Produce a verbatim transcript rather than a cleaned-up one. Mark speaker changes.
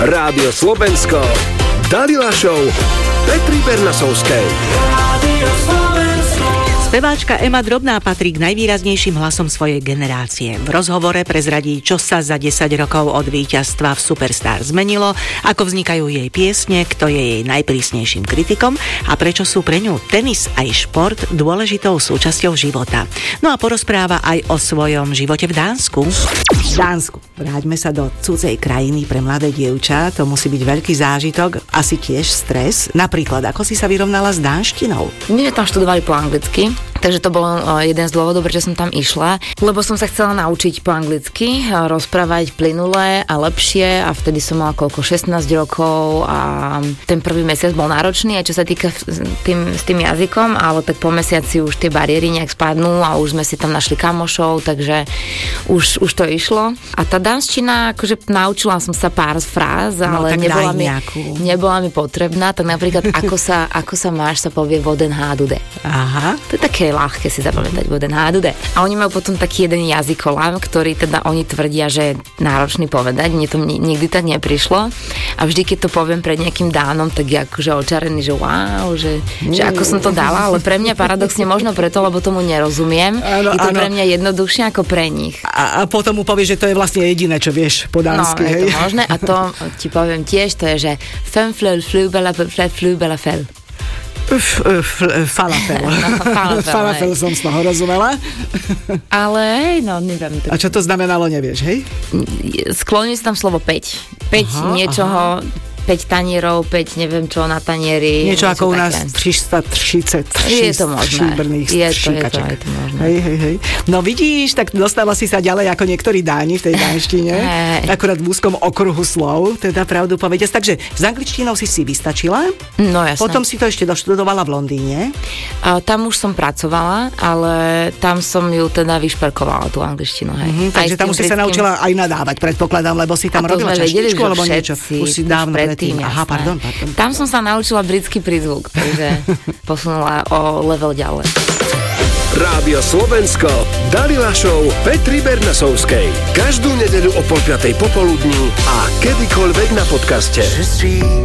Speaker 1: Rádio Slovensko, Dalila Show, Petry Bernasovskej. Rádio Slovensko.
Speaker 2: Speváčka Ema Drobná patrí k najvýraznejším hlasom svojej generácie. V rozhovore prezradí, čo sa za desať rokov od víťazstva v Superstar zmenilo, ako vznikajú jej piesne, kto je jej najprísnejším kritikom a prečo sú pre ňu tenis aj šport dôležitou súčasťou života. No a porozpráva aj o svojom živote v Dánsku. V Dánsku. Vráťme sa do cudzej krajiny pre mladé dievča. To musí byť veľký zážitok, asi tiež stres. Napríklad, ako si sa vyrovnala s dánštinou?
Speaker 3: My sme tam študovali po anglicky. Takže to bol jeden z dôvodov, prečo som tam išla, lebo som sa chcela naučiť po anglicky, rozprávať plynule a lepšie a vtedy som mala koľko, šestnásť rokov a ten prvý mesiac bol náročný, aj čo sa týka tým, s tým jazykom, ale tak po mesiaci už tie bariéry nejak spadnú a už sme si tam našli kamošov, takže už, už to išlo. A tá dánština, akože naučila som sa pár fráz, ale no, nebola, mi, nebola mi potrebná, tak napríklad ako sa, ako sa máš sa povie voden hádude.
Speaker 2: Aha.
Speaker 3: To je také ľahké si zapamätať, voden hádude. A oni majú potom taký jeden jazykolám, ktorý teda oni tvrdia, že je náročný povedať. Mne to nikdy tak neprišlo. A vždy, keď to poviem pred nejakým Dánom, tak je akože očarený, že wow, že, mm. že ako som to dala, ale pre mňa paradoxne možno preto, lebo tomu nerozumiem. Ano, je to ano. Pre mňa jednoduchšie ako pre nich.
Speaker 2: A, a potom mu povieš, že to je vlastne jediné, čo vieš po dánsky.
Speaker 3: No,
Speaker 2: hej?
Speaker 3: je to možné. A to ti poviem tiež, to je, že fem flöl flúbela flúbela fel.
Speaker 2: Uf, uf, falafel.
Speaker 3: No, falafel,
Speaker 2: falafel som z toho rozumela.
Speaker 3: Ale hej, no neviem.
Speaker 2: A čo to znamenalo, nevieš, hej?
Speaker 3: Sklonili sa tam slovo päť. päť aha, niečoho... Aha. päť tanierov, päť neviem čo na tanieri.
Speaker 2: Niečo, niečo ako u nás tristo tridsať
Speaker 3: Je to možné. Je to, je to, je to možné.
Speaker 2: Hej, hej, hej. No vidíš, tak dostala si sa ďalej ako niektorí Dáni v tej dánštine. Akurát v úzkom okruhu slov, teda pravdu povediac. Takže s angličtinou si si vystačila.
Speaker 3: No jasné.
Speaker 2: Potom si to ešte doštudovala v Londýne.
Speaker 3: A tam už som pracovala, ale tam som ju teda vyšperkovala, tú angličtinu. Hej.
Speaker 2: Mm-hmm, takže tam už si sa naučila aj nadávať, predpokladám, lebo si tam robila čaštičku alebo niečo. Už si dávno tým. Aha, pardon, pardon.
Speaker 3: Tam som sa naučila britský prízvuk, takže posunula o level ďalej.
Speaker 1: Rádio Slovensko, Dalila Show, Petry Bernasovskej. Každú nedeľu o pol piatej popoludní a kedykoľvek na podcaste.